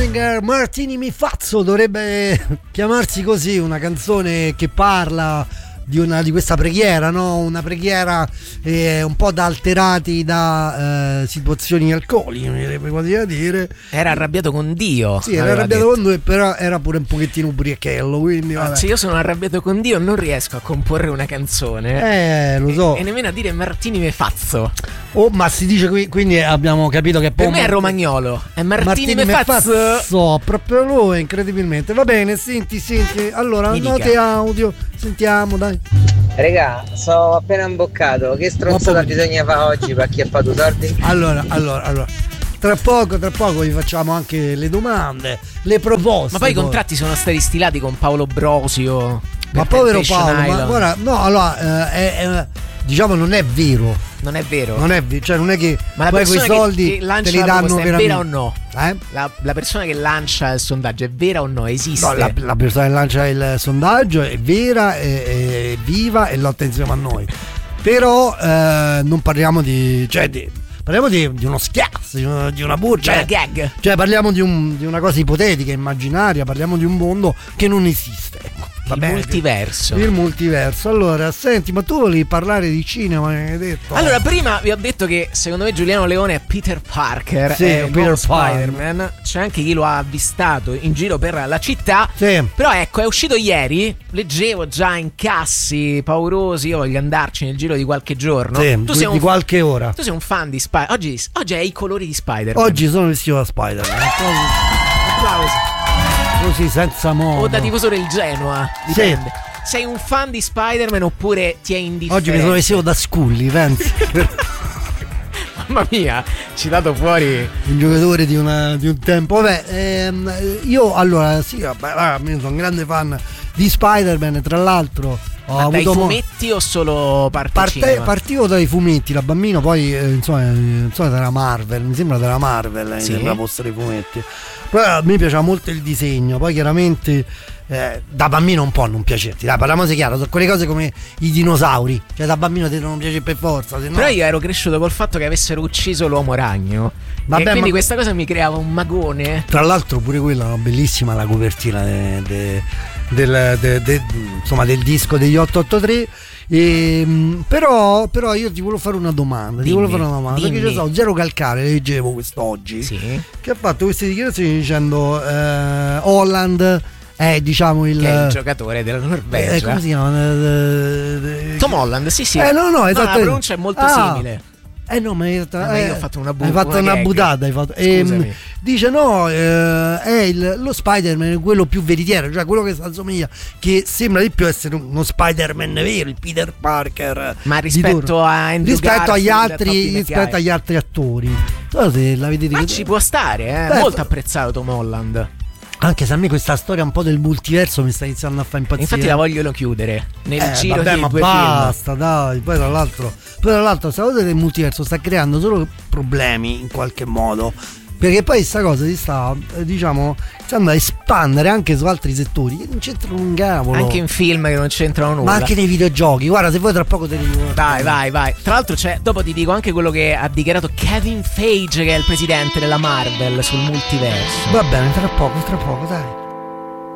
Schrödinger, Martini mi fazzo, dovrebbe chiamarsi così, una canzone che parla di questa preghiera, no? Una preghiera un po' da alterati da situazioni alcoliche, mi viene quasi da dire. Era arrabbiato con Dio. Sì, era arrabbiato con Dio, però era pure un pochettino ubriachello, quindi vabbè. Se io sono arrabbiato con Dio non riesco a comporre una canzone. Lo so. E nemmeno a dire Martini me fazzo. Oh, ma si dice qui, quindi abbiamo capito che per me è romagnolo. È Martini me fazzo. Proprio lui, incredibilmente. Va bene, senti. Allora, note audio. Sentiamo, dai. Regà, sono appena imboccato. Che stronzata bisogna fare oggi per acchiappare i soldi? Allora. Tra poco vi facciamo anche le domande, le proposte. Ma poi i contratti sono stati stilati con Paolo Brosio. Ma povero Paolo, ma guarda, no, allora diciamo non è vero. Non è vero. Cioè non è che ma poi quei soldi te li danno veramente. È vera o no? La persona che lancia il sondaggio è vera o no? Esiste? No, la persona che lancia il sondaggio è vera, è viva e lotta insieme a noi. Però non parliamo parliamo di uno schiaffo, di una burgia. Gag. Cioè parliamo di una cosa ipotetica, immaginaria, parliamo di un mondo che non esiste. Ecco. Il multiverso. Allora, senti, ma tu volevi parlare di cinema, mi hai detto? Allora, prima vi ho detto che secondo me Giuliano Leone è Peter Parker, sì, è Peter Spider-Man. C'è anche chi lo ha avvistato in giro per la città. Sì. Però ecco, è uscito ieri, leggevo già incassi paurosi, io voglio andarci nel giro di qualche giorno. Sì, tu sei qualche ora. Tu sei un fan di Spider-Man. Oggi è i colori di Spider-Man. Oggi sono vestito da Spider-Man. Applausi. Così senza modo. O da tifoso del Genoa, dipende. Sì. Sei un fan di Spider-Man oppure ti è indifferente? Oggi mi sono vestito da Scully, pensi? Mamma mia, citato fuori un giocatore di un tempo. Vabbè, io allora sì, io sono un grande fan di Spider-Man, tra l'altro ho dai fumetti o solo partivo dai fumetti da bambino, poi insomma dalla Marvel, mi sembra della Marvel, sì. Sembra fossero i fumetti. Però a me piaceva molto il disegno, poi chiaramente da bambino un po' non piacerti, dai, parliamoci chiaro, sono quelle cose come i dinosauri, cioè da bambino ti devono piacere per forza, se no... Però io ero cresciuto col fatto che avessero ucciso l'uomo ragno. Vabbè, e quindi questa cosa mi creava un magone. Tra l'altro pure quella era bellissima, la copertina insomma del disco degli 883. Però io ti volevo fare una domanda. Perché ci sono Zero Calcare, leggevo quest'oggi, sì, che ha fatto queste dichiarazioni dicendo Holland è diciamo il giocatore della Norvegia. Come si chiama? Tom Holland, sì. No, esatto. La pronuncia è molto simile. No, ma io ho fatto una buttata. Dice no, è lo Spider-Man, quello più veritiero, cioè quello che assomiglia, che sembra di più essere uno Spider-Man vero, il Peter Parker. Ma rispetto agli altri attori. So se l'avete ma ci può stare, molto apprezzato Tom Holland. Anche se a me questa storia un po' del multiverso mi sta iniziando a fare impazzire. Infatti la vogliono chiudere nel giro di ma 2 basta, film. Dai. Poi tra l'altro questa cosa del multiverso sta creando solo problemi in qualche modo. Perché poi questa cosa si sta, diciamo, iniziando a espandere anche su altri settori che non c'entrano un cavolo. Anche in film che non c'entrano nulla. Ma anche nei videogiochi. Guarda, se vuoi tra poco te li dico. Vai. Tra l'altro dopo ti dico anche quello che ha dichiarato Kevin Feige, che è il presidente della Marvel, sul multiverso. Va bene, tra poco, dai.